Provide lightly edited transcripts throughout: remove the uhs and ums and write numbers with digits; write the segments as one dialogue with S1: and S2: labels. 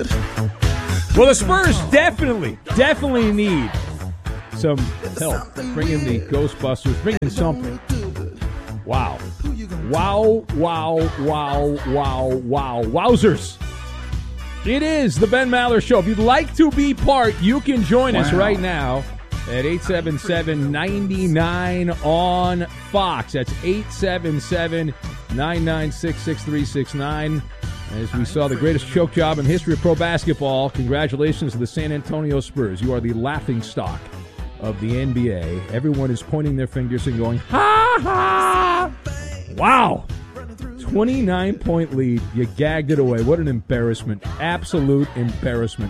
S1: stupid.
S2: Well, the Spurs definitely need some help. Bring in the Ghostbusters. Bring in something. Wow. Wowzers. It is the Ben Maller Show. If you'd like to be part, you can join us right now at 877-99 on Fox. That's 877-996-6369. As we saw the greatest choke job in the history of pro basketball, congratulations to the San Antonio Spurs. You are the laughingstock of the NBA. Everyone is pointing their fingers and going, ha ha! Wow! 29-point lead. You gagged it away. What an embarrassment. Absolute embarrassment.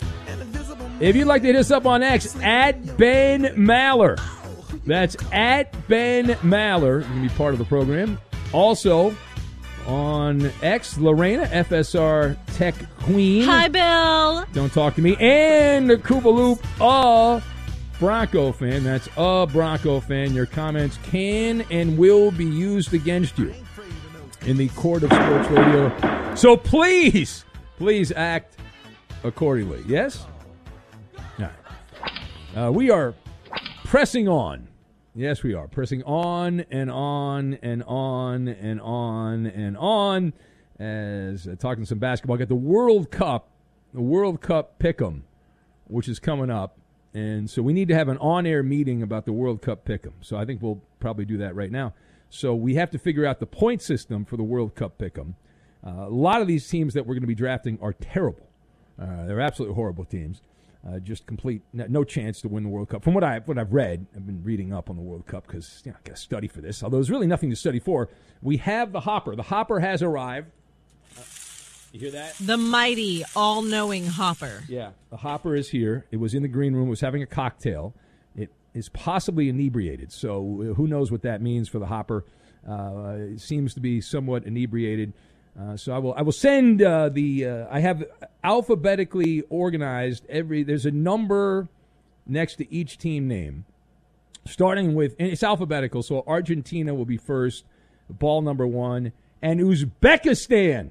S2: If you'd like to hit us up on X, at Ben Maller. That's at Ben Maller. You can be part of the program. Also, on X, Lorena, FSR Tech Queen.
S3: Hi, Bill.
S2: Don't talk to me. And Koopaloop, a Bronco fan. That's a Bronco fan. Your comments can and will be used against you in the court of sports radio. So please act accordingly. Yes? All right. We are pressing on. Yes, we are. Pressing on and on and on and on and on as talking some basketball. Got the World Cup Pick'em, which is coming up. And so we need to have an on-air meeting about the World Cup Pick'em. So I think we'll probably do that right now. So we have to figure out the point system for the World Cup Pick'em. A lot of these teams that we're going to be drafting are terrible. They're absolutely horrible teams. Just complete no chance to win the World Cup. From what I've read, I've been reading up on the World Cup because I got to study for this. Although there's really nothing to study for. We have the Hopper. The Hopper has arrived. You hear that?
S3: The mighty, all-knowing Hopper.
S2: Yeah, the Hopper is here. It was in the green room. It was having a cocktail. It is possibly inebriated. So who knows what that means for the Hopper? It seems to be somewhat inebriated. So I will send I have alphabetically organized there's a number next to each team name, starting with, and it's alphabetical, so Argentina will be first, ball number 1, and Uzbekistan.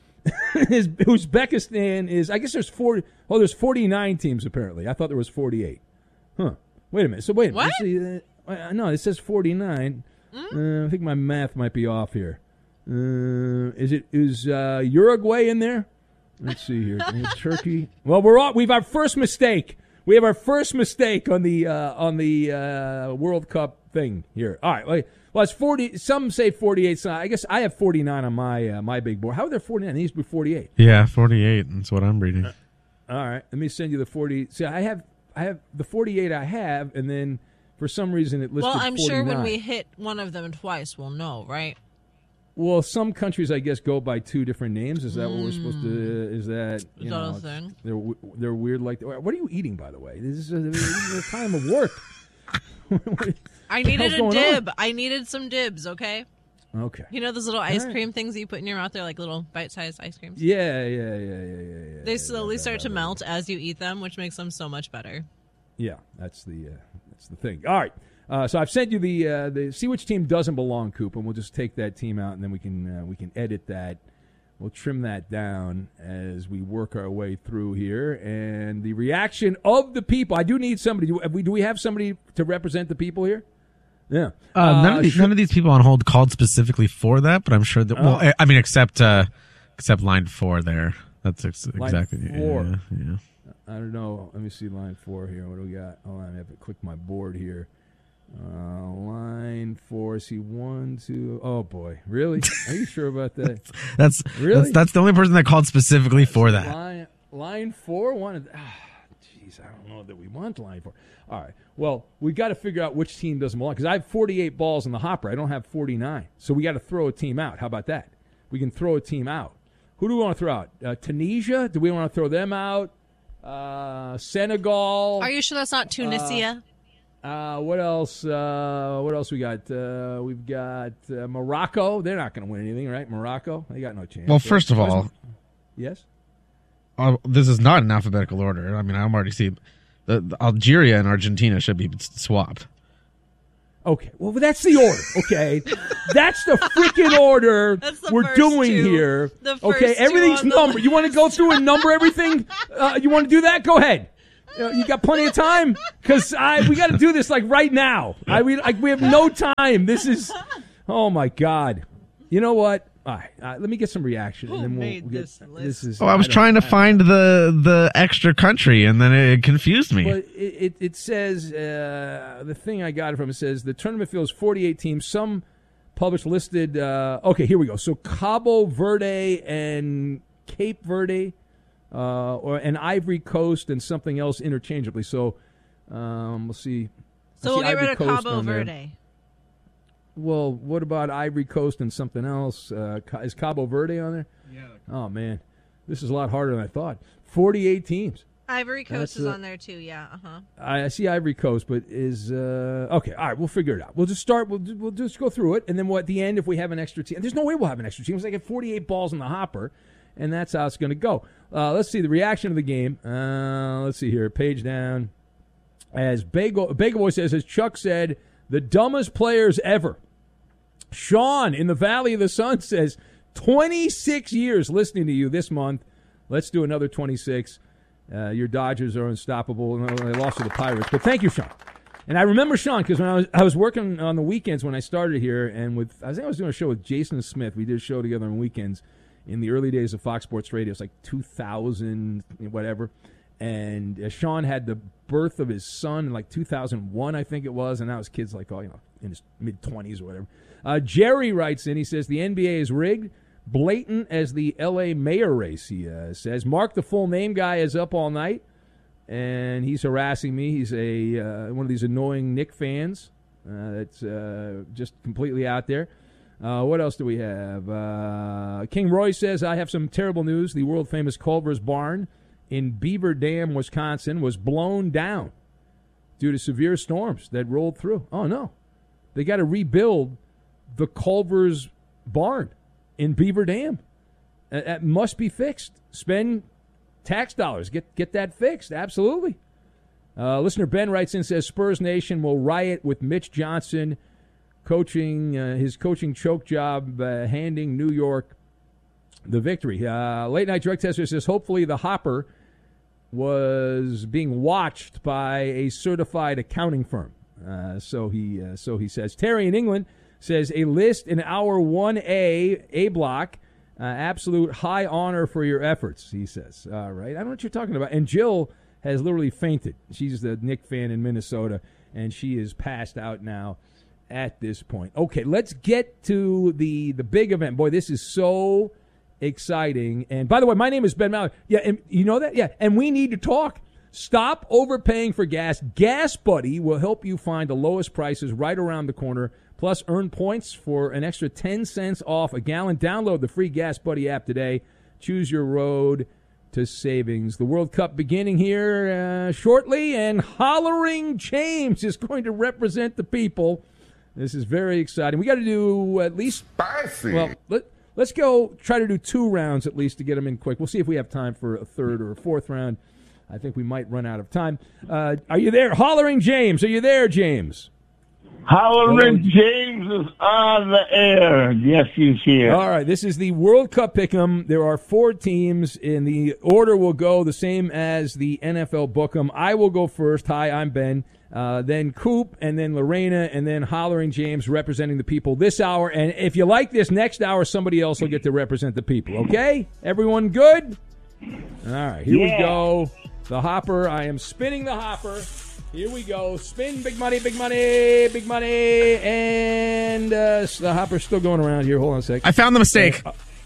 S2: Uzbekistan is, I guess there's 49 teams apparently. I thought there was 48. Huh. Wait a minute. So wait a minute.
S3: What?
S2: No, it says 49. I think my math might be off here. Is Uruguay in there? Let's see here. Turkey. Well, we've our first mistake. We have our first mistake on the World Cup thing here. All right. Well, it's 40. Some say 48. So I guess I have 49 on my big board. How are there 49? It needs to be 48.
S4: Yeah, 48. That's what I'm reading.
S2: All right. Let me send you the 40. See, I have the 48 I have, and then for some reason it listed 49.
S3: Well, I'm sure when we hit one of them twice, we'll know, right?
S2: Well, some countries, I guess, go by two different names. Is that what we're supposed to? Is that
S3: a thing?
S2: They're weird like that. What are you eating, by the way? This is a time of work.
S3: I needed a dib. I needed some dibs. Okay.
S2: Okay.
S3: You know those little ice cream things that you put in your mouth? They're like little bite-sized ice creams.
S2: Yeah.
S3: They slowly start to melt as you eat them, which makes them so much better.
S2: Yeah, that's the thing. All right. So I've sent you the see which team doesn't belong, Coop, and we'll just take that team out, and then we can edit that. We'll trim that down as we work our way through here, and the reaction of the people. I do need somebody. Do we have somebody to represent the people here? Yeah.
S4: None of these people on hold called specifically for that, but I'm sure that. Well, I mean, except line 4 there. That's exactly
S2: line 4.
S4: Yeah.
S2: I don't know. Let me see line 4 here. What do we got? Hold on, I have to click my board here. Line 4. See 1, 2. Oh boy, really? Are you sure about that?
S4: That's the only person that called specifically for that.
S2: Line 4 wanted. Jeez, I don't know that we want line 4. All right. Well, we got to figure out which team doesn't belong because I have 48 balls in the hopper. I don't have 49, so we got to throw a team out. How about that? We can throw a team out. Who do we want to throw out? Tunisia? Do we want to throw them out? Senegal?
S3: Are you sure that's not Tunisia?
S2: What else? What else we got? We've got Morocco. They're not going to win anything, right? Morocco, they got no chance.
S4: Well, first of all,
S2: yes.
S4: This is not in alphabetical order. I mean, I'm already seeing the Algeria and Argentina should be swapped.
S2: Okay, well, that's the order, okay? That's the freaking order we're doing here. Okay, everything's numbered. You want to go through and number everything? You want to do that? Go ahead. You got plenty of time? Because we got to do this, like, right now. We have no time. This is, oh, my God. You know what? All right, let me get some reaction. And then we'll get
S3: this list?
S2: This is,
S4: I was trying to find the extra country, and then it confused me.
S2: Well, it says, the thing I got it from, it says the tournament fields 48 teams. Some published listed, okay, here we go. So Cabo Verde and Cape Verde, and Ivory Coast and something else interchangeably. So we'll see.
S3: So we'll get rid of Cabo Verde.
S2: Well, what about Ivory Coast and something else? Is Cabo Verde on there?
S1: Yeah.
S2: Oh, man. This is a lot harder than I thought. 48 teams.
S3: Ivory Coast is on there, too, yeah. Uh-huh.
S2: I see Ivory Coast, but is... okay, all right, we'll figure it out. We'll just start... We'll just go through it, and then at the end, if we have an extra team... There's no way we'll have an extra team. It's like at 48 balls in the hopper, and that's how it's going to go. Let's see the reaction of the game. Let's see here. Page down. As Bagel Boy says, as Chuck said, the dumbest players ever. Sean in the Valley of the Sun says, 26 years listening to you this month. Let's do another 26. Your Dodgers are unstoppable. They lost to the Pirates. But thank you, Sean. And I remember Sean because when I was working on the weekends when I started here, and I think I was doing a show with Jason Smith. We did a show together on weekends in the early days of Fox Sports Radio. It's like 2000, whatever. And Sean had the birth of his son in like 2001, I think it was. And now his kid's like, in his mid-20s or whatever. Jerry writes in, he says, the NBA is rigged, blatant as the L.A. mayor race, he says. Mark, the full name guy, is up all night, and he's harassing me. He's one of these annoying Knick fans that's just completely out there. What else do we have? King Roy says, I have some terrible news. The world-famous Culver's Barn in Beaver Dam, Wisconsin, was blown down due to severe storms that rolled through. Oh, no. They got to rebuild the Culver's Barn in Beaver Dam. That must be fixed. Spend tax dollars. Get that fixed. Absolutely. Listener Ben writes in, says, Spurs Nation will riot with Mitch Johnson coaching his coaching choke job, handing New York the victory. Late Night Drug Tester says, hopefully the Hopper was being watched by a certified accounting firm. So he says. Terry in England says, a list in our 1A, A block, absolute high honor for your efforts, he says. All right. I don't know what you're talking about. And Jill has literally fainted. She's the Knick fan in Minnesota, and she is passed out now at this point. Okay, let's get to the big event. Boy, this is so exciting. And by the way, my name is Ben Maller. Yeah, and you know that? Yeah, and we need to talk. Stop overpaying for gas. Gas Buddy will help you find the lowest prices right around the corner. Plus, earn points for an extra 10 cents off a gallon. Download the free Gas Buddy app today. Choose your road to savings. The World Cup beginning here shortly, and Hollering James is going to represent the people. This is very exciting. We got to do at least...
S5: Spicy.
S2: Well, let's go try to do 2 rounds at least to get them in quick. We'll see if we have time for a third or a fourth round. I think we might run out of time. Are you there? Hollering James. Are you there, James?
S5: Hollering James is on the air. Yes, he's here.
S2: All right. This is the World Cup Pick'em. There are 4 teams, and the order will go the same as the NFL Book'em. I will go first. Hi, I'm Ben. Then Coop, and then Lorena, and then Hollering James representing the people this hour. And if you like this next hour, somebody else will get to represent the people. Okay? Everyone good? All right. Here we go. The hopper. I am spinning the hopper. Here we go. Spin, big money, big money, big money. And the hopper's still going around here. Hold on a sec.
S4: I found the mistake.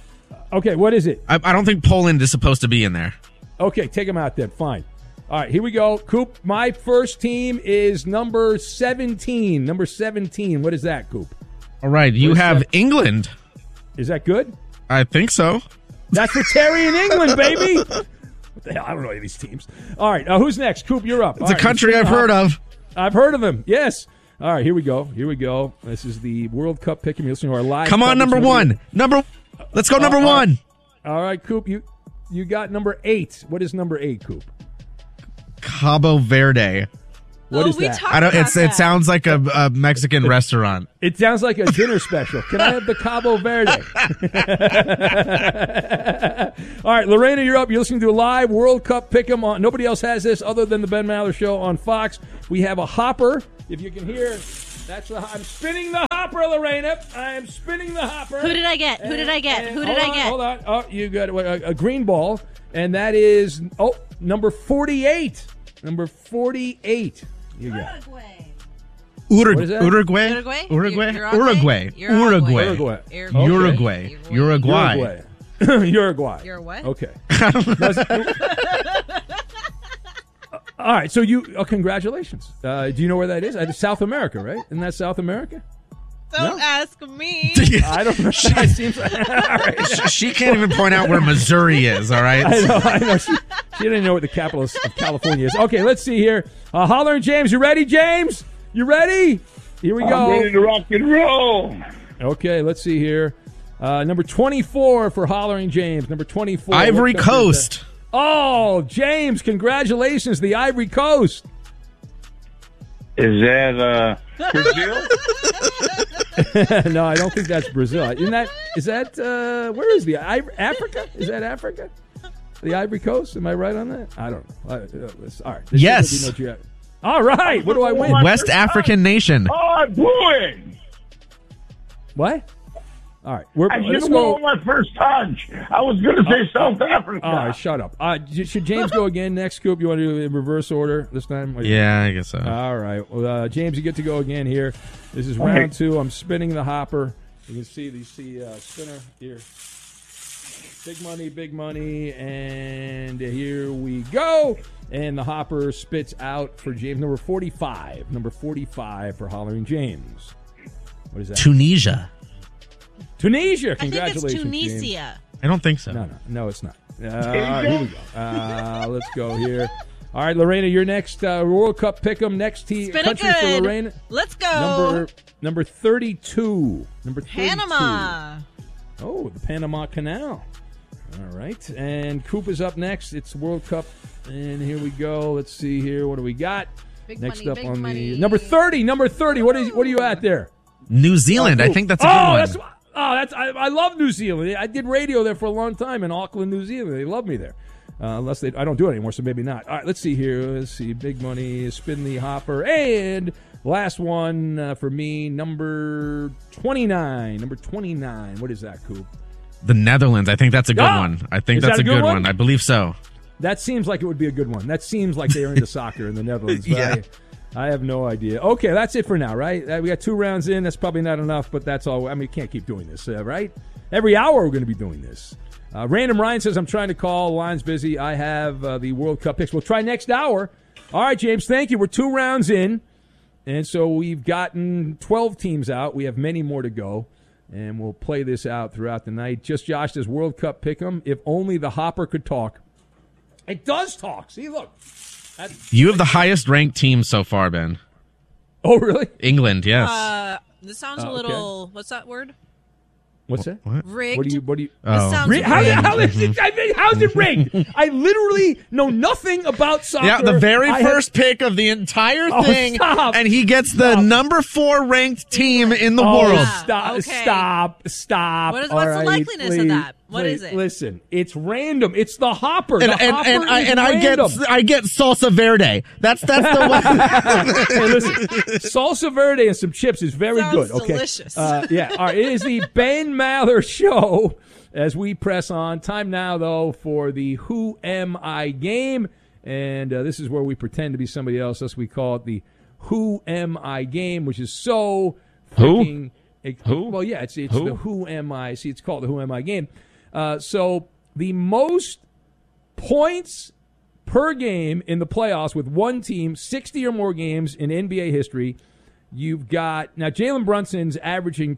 S2: Okay, what is it?
S4: I don't think Poland is supposed to be in there.
S2: Okay, take him out then. Fine. All right, here we go. Coop, my first team is number 17. Number 17. What is that, Coop?
S4: All right, you have England.
S2: Is that good?
S4: I think so.
S2: That's for Terry in England, baby. What the hell? I don't know any of these teams. All right, who's next? Coop, you're up.
S4: It's a country I've heard of.
S2: I've heard of them, yes. All right, here we go. Here we go. This is the World Cup pick. You're listening to our live.
S4: Come on, number one. Let's go number one.
S2: All right, Coop, you got number 8. What is number 8, Coop?
S4: Cabo Verde.
S2: What is
S3: we
S2: that?
S3: talked
S4: I don't.
S3: about
S4: It
S3: that.
S4: sounds like a Mexican restaurant.
S2: It sounds like a dinner special. Can I have the Cabo Verde? All right, Lorena, you're up. You're listening to a live World Cup Pick'em on. Nobody else has this other than the Ben Maller Show on Fox. We have a hopper. If you can hear, I'm spinning the hopper, Lorena. I am spinning the hopper.
S3: Who did I get? Who did I get? Who did I get?
S2: Hold on. Oh, you got a green ball, and that is number 48. Number 48. You got it. What is that?
S4: Uruguay.
S3: Uruguay?
S4: Uruguay.
S3: Uruguay?
S4: Uruguay.
S2: Uruguay.
S4: Uruguay. Uruguay.
S2: Uruguay.
S3: You're what?
S2: Okay. All right, so congratulations. Do you know where that is? South America, right? Isn't that South America?
S3: Don't ask me.
S2: I don't know. It seems like, all right.
S4: She can't even point out where Missouri is. All right.
S2: I know. She didn't know what the capital of California is. Okay, let's see here. Holler and James, you ready, James? You ready? Here we go.
S5: I'm ready to rock and roll.
S2: Okay, let's see here. Number 24 for Hollering James. Number 24.
S4: Ivory Coast.
S2: Oh, James, congratulations, the Ivory Coast.
S5: Is that Brazil?
S2: No, I don't think that's Brazil. Is that where is Africa? Is that Africa? The Ivory Coast? Am I right on that? I don't know. All right.
S4: Yes.
S2: All right. What do I win?
S4: West African nation.
S5: Oh, I'm booing.
S2: What? All right.
S5: I should
S2: Let's
S5: have
S2: go.
S5: won my first touch. I was going to say South Africa.
S2: All right, shut up. Should James go again next, Scoop? You want to do it in reverse order this time?
S4: Yeah, I guess so.
S2: All right. Well, James, you get to go again here. This is round 2. I'm spinning the hopper. You can see the spinner here. Big money, and here we go. And the hopper spits out for James. Number 45. Number 45 for Hollering James. What is that?
S4: Tunisia.
S2: Tunisia.
S3: I think it's
S2: Congratulations,
S3: Tunisia.
S2: James.
S4: I don't think so.
S2: No, it's not. All right, here we go. Let's go here. All right, Lorena, you're next. World Cup Pick'em. Next
S3: Spin it
S2: country for
S3: good.
S2: Lorena.
S3: Let's go.
S2: Number 32. Number 32.
S3: Panama.
S2: Oh, the Panama Canal. All right, and Coop is up next. It's World Cup, and here we go. Let's see here. What do we got?
S3: Big
S2: next
S3: money,
S2: up
S3: big
S2: on
S3: money.
S2: the number 30. Number 30. What are you at there?
S4: New Zealand. I think that's a good one.
S2: I love New Zealand. I did radio there for a long time in Auckland, New Zealand. They love me there. Unless I don't do it anymore, so maybe not. All right, let's see here. Let's see. Big money, spin the hopper, and last one for me, number 29. Number 29. What is that, Coop?
S4: The Netherlands. I think that's a good one. I think
S2: Is
S4: that's
S2: that
S4: a good one. I believe so.
S2: That seems like it would be a good one. That seems like they're into soccer in the Netherlands. But
S4: Yeah.
S2: I have no idea. Okay, that's it for now, right? We got 2 rounds in. That's probably not enough, but that's all. I mean, we can't keep doing this, right? Every hour we're going to be doing this. Random Ryan says, I'm trying to call. Line's busy. I have the World Cup picks. We'll try next hour. All right, James, thank you. We're 2 rounds in, and so we've gotten 12 teams out. We have many more to go, and we'll play this out throughout the night. Just Josh does World Cup Pick'em. If only the hopper could talk. It does talk. See, look.
S4: You have the highest ranked team so far, Ben.
S2: Oh, really?
S4: England, yes.
S3: This sounds a little. What's that word?
S2: What's that?
S4: What?
S3: Rigged.
S2: What do you?
S3: This
S4: Oh.
S3: sounds
S2: Rigged? How's
S3: rigged.
S2: it rigged? I literally know nothing about soccer.
S4: Yeah, the very
S2: I have-
S4: first pick of the entire thing,
S2: stop.
S4: and he gets the number 4 ranked team in the
S2: Oh,
S4: world.
S2: Stop!
S3: Okay.
S2: Stop!
S3: What's
S2: All
S3: the
S2: right,
S3: likeliness of
S2: please,
S3: that? What
S2: please,
S3: is it?
S2: Listen, it's random. It's the hopper.
S4: And,
S2: The hopper is
S4: I
S2: random.
S4: get salsa verde. That's the one.
S2: Hey, listen, salsa verde and some chips is very
S3: Sounds
S2: good. Okay,
S3: delicious.
S2: Yeah. All right. It is the Ben Maller Show as we press on. Time now, though, for the Who Am I game, and this is where we pretend to be somebody else. Thus, we call it the Who Am I game, which is so freaking.
S4: Who?
S2: Well, yeah, it's the Who Am I. See, it's called the Who Am I game. So the most points per game in the playoffs with one team, 60 or more games in NBA history. You've got now Jalen Brunson's averaging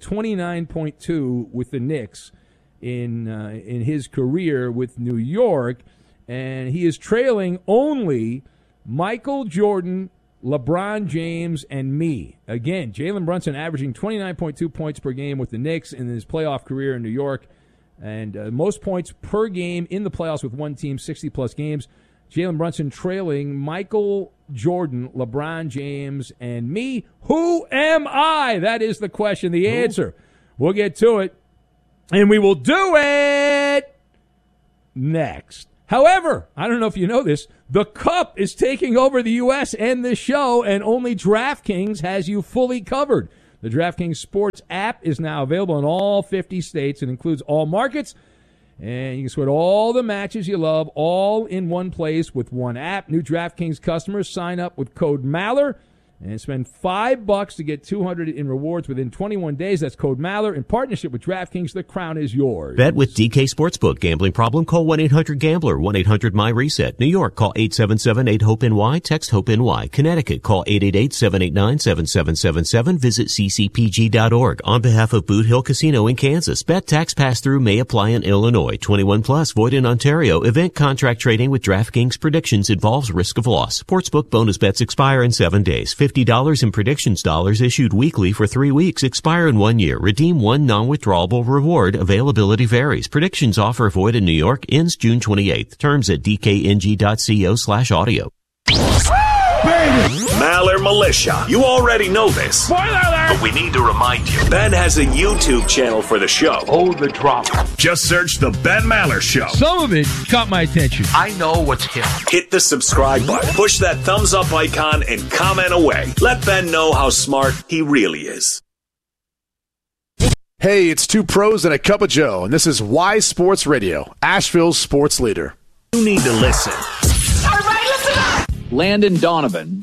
S2: 29.2 with the Knicks in his career with New York, and he is trailing only Michael Jordan, LeBron James, and me. Again, Jalen Brunson averaging 29.2 points per game with the Knicks in his playoff career in New York, and most points per game in the playoffs with one team, 60-plus games. Jalen Brunson trailing Michael Jordan, LeBron James, and me. Who am I? That is the question, the answer. We'll get to it, and we will do it next. However, I don't know if you know this, the Cup is taking over the U.S. and the show, and only DraftKings has you fully covered. The DraftKings Sports app is now available in all 50 states and includes all markets. And you can sweat all the matches you love all in one place with one app. New DraftKings customers sign up with code MALLER and spend $5 to get $200 in rewards within 21 days. That's code MALLER. In partnership with DraftKings, the crown is yours.
S1: Bet with DK Sportsbook. Gambling problem? Call 1-800-GAMBLER. 1-800-MY-RESET. New York, call 877-8-HOPE-NY. Text HOPE-NY. Connecticut, call 888-789-7777. Visit ccpg.org. On behalf of Boot Hill Casino in Kansas, bet tax pass-through may apply in Illinois. 21 plus, void in Ontario. Event contract trading with DraftKings predictions involves risk of loss. Sportsbook bonus bets expire in 7 days. $50 in predictions dollars issued weekly for 3 weeks. Expire in 1 year. Redeem one non-withdrawable reward. Availability varies. Predictions offer void in New York. Ends June 28th. Terms at dkng.co/audio.
S6: Maller Militia. You already know this.
S2: Spoiler alert!
S6: But we need to remind you. Ben has a YouTube channel for the show.
S5: Hold the drop.
S6: Just search The Ben Maller Show.
S2: Some of it caught my attention.
S6: I know what's hip. Hit the subscribe button. Push that thumbs up icon and comment away. Let Ben know how smart he really is.
S7: Hey, it's two pros and a cup of Joe, and this is Y Sports Radio, Asheville's sports leader.
S6: You need to listen.
S8: Landon Donovan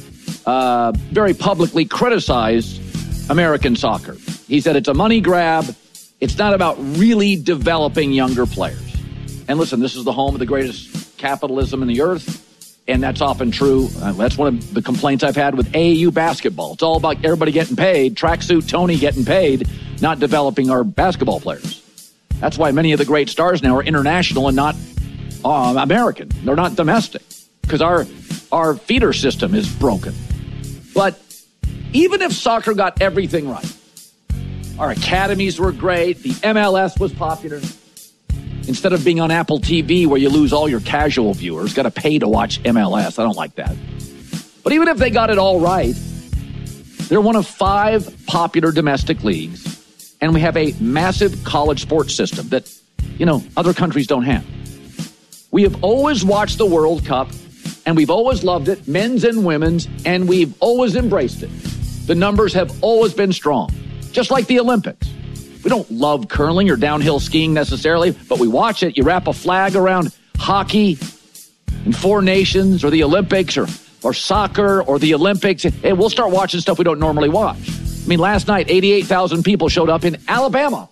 S8: very publicly criticized American soccer. He said it's a money grab. It's not about really developing younger players. And listen, this is the home of the greatest capitalism in the earth, and that's often true. That's one of the complaints I've had with AAU basketball. It's all about everybody getting paid, tracksuit Tony getting paid, not developing our basketball players. That's why many of the great stars now are international and not American. They're not domestic because our feeder system is broken. But even if soccer got everything right, our academies were great, the MLS was popular, instead of being on Apple TV where you lose all your casual viewers, got to pay to watch MLS. I don't like that. But even if they got it all right, they're one of 5 popular domestic leagues, and we have a massive college sports system that, other countries don't have. We have always watched the World Cup, and we've always loved it, men's and women's, and we've always embraced it. The numbers have always been strong, just like the Olympics. We don't love curling or downhill skiing necessarily, but we watch it. You wrap a flag around hockey in 4 nations or the Olympics or soccer or the Olympics. Hey, we'll start watching stuff we don't normally watch. I mean, last night, 88,000 people showed up in Alabama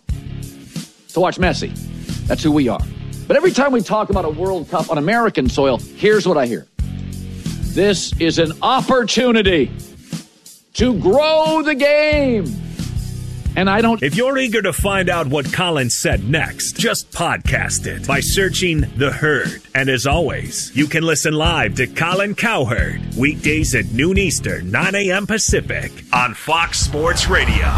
S8: to watch Messi. That's who we are. But every time we talk about a World Cup on American soil, here's what I hear. This is an opportunity to grow the game. And I don't...
S6: If you're eager to find out what Colin said next, just podcast it by searching The Herd. And as always, you can listen live to Colin Cowherd weekdays at noon Eastern, 9 a.m. Pacific on Fox Sports Radio.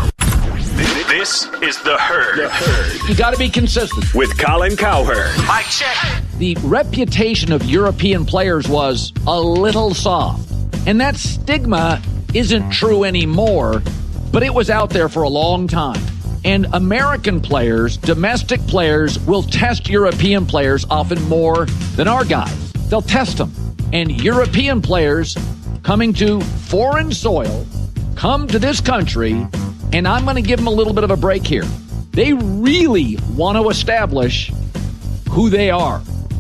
S6: This is The Herd. The Herd.
S8: You got to be consistent.
S6: With Colin Cowherd.
S8: Mic check. The reputation of European players was a little soft. And that stigma isn't true anymore, but it was out there for a long time. And American players, domestic players, will test European players often more than our guys. They'll test them. And European players coming to foreign soil come to this country, and I'm going to give them a little bit of a break here. They really want to establish who they are.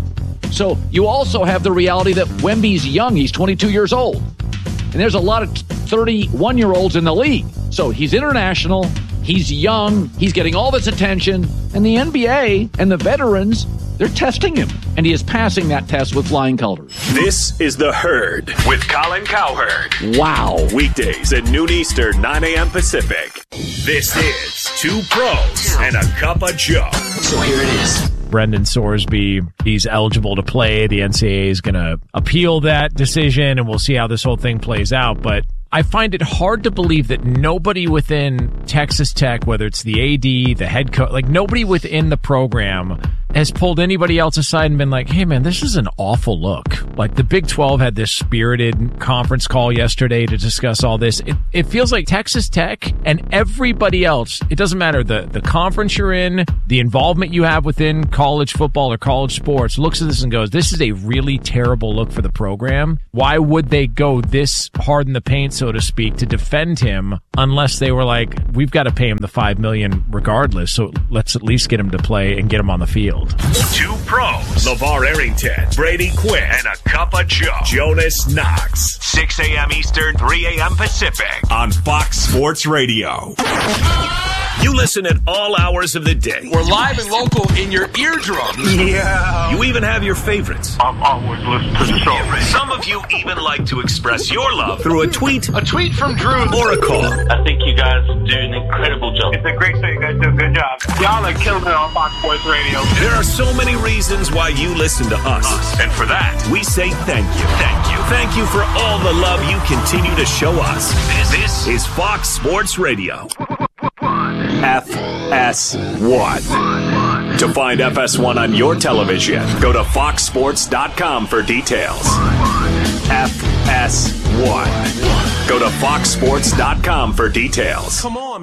S8: So you also have the reality that Wemby's young. He's 22 years old. And there's a lot of 31-year-olds in the league. So he's international. He's young. He's getting all this attention. And the NBA and the veterans, they're testing him. And he is passing that test with flying colors.
S6: This is The Herd with Colin Cowherd.
S8: Wow.
S6: Weekdays at noon Eastern, 9 a.m. Pacific. This is Two Pros and a Cup of Joe.
S9: So here it is.
S10: Brendan Sorsby, he's eligible to play. The NCAA is going to appeal that decision, and we'll see how this whole thing plays out. But I find it hard to believe that nobody within Texas Tech, whether it's the AD, the head coach, like nobody within the program has pulled anybody else aside and been like, hey, man, this is an awful look. Like the Big 12 had this spirited conference call yesterday to discuss all this. It feels like Texas Tech and everybody else, it doesn't matter the conference you're in, the involvement you have within college football or college sports, looks at this and goes, this is a really terrible look for the program. Why would they go this hard in the paint, so to speak, to defend him unless they were like, we've got to pay him the $5 million regardless, so let's at least get him to play and get him on the field.
S6: Two pros, LeVar Arrington, Brady Quinn, and a cup of Joe, Jonas Knox. 6 a.m. Eastern, 3 a.m. Pacific on Fox Sports Radio. You listen at all hours of the day.
S9: We're live and local in your eardrums.
S6: Yeah. You even have your favorites.
S5: I'm always listening to the show.
S6: Some of you even like to express your love through a tweet.
S9: A tweet from Drew.
S6: Or a call.
S5: I think you guys do an incredible job. It's a great show. You guys do a good job. Y'all are killing it on Fox Sports Radio.
S6: There are so many reasons why you listen to us. And for that, we say thank you. Thank you. Thank you for all the love you continue to show us. This is Fox Sports Radio. FS1. To find FS1 on your television, go to foxsports.com for details. FS1. Go to foxsports.com for details.
S9: Come on,